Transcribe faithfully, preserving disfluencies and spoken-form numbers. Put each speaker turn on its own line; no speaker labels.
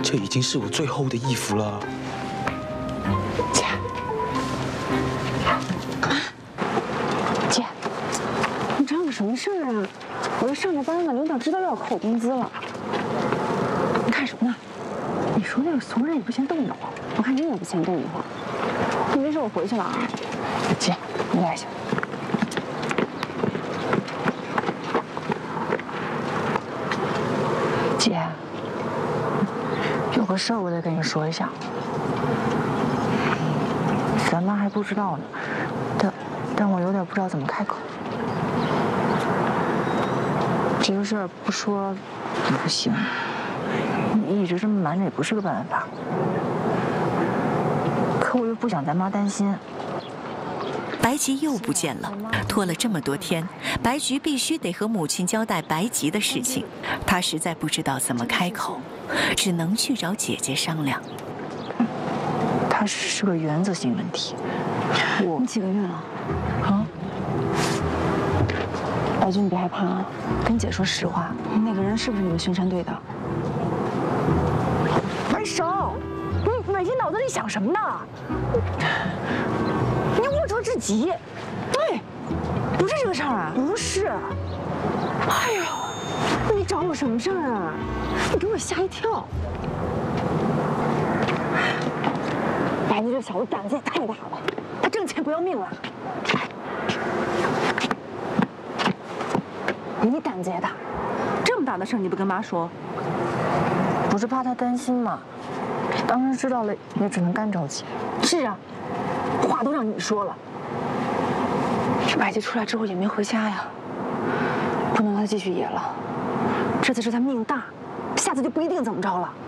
这已经是我最后的衣服了。
姐，姐，你找我什么事儿啊？我要上着班呢，领导知道要扣我工资了。你看什么呢？你说那个怂人也不嫌冻得慌，我看你也不嫌冻得慌。你没事，我回去了啊。姐，你来一下。姐，有个事儿我得跟你说一下。什么还不知道呢，但但我有点不知道怎么开口。这个事儿不说也不行，你一直这么瞒着也不是个办法。可我又不想咱妈担心。
白吉又不见了，拖了这么多天，白菊必须得和母亲交代白吉的事情。她实在不知道怎么开口，只能去找姐姐商量。
它是个原则性问题。我你几个月了？啊？白菊，你别害怕啊，跟姐说实话，那个人是不是你们巡山队的？白手，你每天脑子里想什么呢？你龌龊至极。对，不是这个事儿啊，不是。哎呦，你找我什么事儿啊？你给我吓一跳。白吉这小子胆子也太大了，他挣钱不要命了。你胆子也大，这么大的事你不跟妈说？不是怕他担心吗？当时知道了也只能干着急。是啊，话都让你说了。这白吉出来之后也没回家呀，不能让他继续野了。这次是他命大，下次就不一定怎么着了。